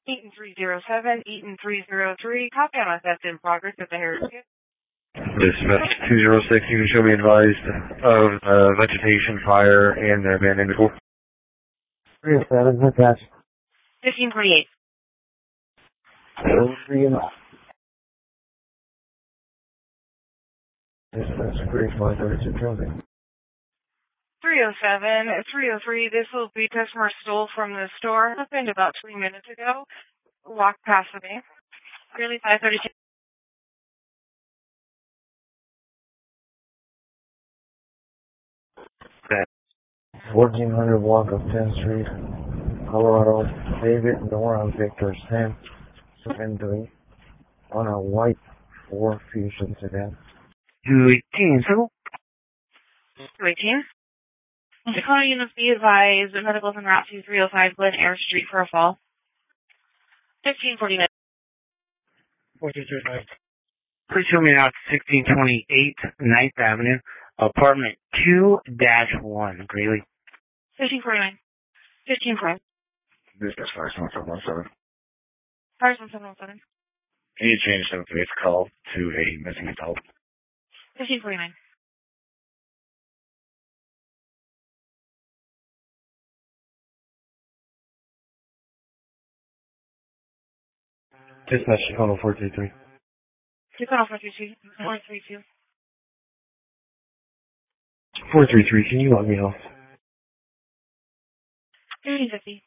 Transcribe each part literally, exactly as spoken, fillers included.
Eaton three zero seven, Eaton three zero three, copy on a theft in progress at the Heritage. Dispatch two zero six, you can show me advised of uh, vegetation, fire, and the abandoned vehicle. three oh seven, dispatch. fifteen twenty-eight. oh three and Dispatch three five thirty-two traffic. three oh seven, three oh three, this will be customer stole from the store. Happened about three minutes ago. Walked past me. Really five thirty-two. fourteen hundred block of tenth Street, Colorado. David Nora Victor Sam seven three on a white Ford Fusion sedan. two eighteen, so? two eighteen. Dakota units be advised, the medical's en route to three oh five Glen Air Street for a fall. fifteen forty-nine. fourteen thirty-five. Please show me out sixteen twenty-eight ninth Avenue, apartment two dash one, Greeley. fifteen forty-nine. fifteen forty-nine. Dispatch fire one seven one seven. Fire one seven one seven. Can you change seven today's call to a missing adult? fifteen forty-nine. Dispatch Chicago four three three. Dakota four three two. four three two. four three three, can you log me off? fifteen fifty.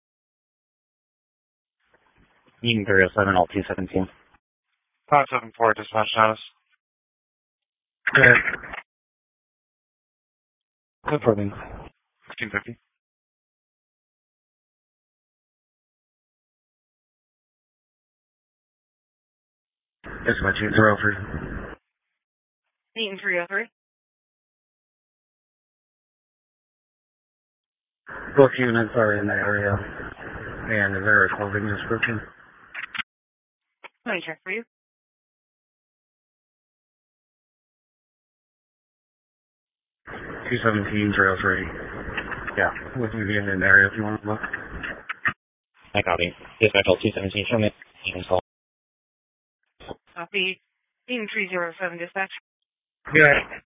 Eaton three oh seven, all two seventeen. five seven four, dispatch status. Good. Good for me. fifteen fifty. Dispatch Eaton three oh three. Eaton three oh three. Both units are in the area. And is there a clothing description? Let me check for you. two seventeen, three oh three. Yeah, with me being in the area if you want to look. I copy. Dispatch all two seventeen, show me. Eaton call. Copy. Eaton three zero seven, dispatch. Yeah.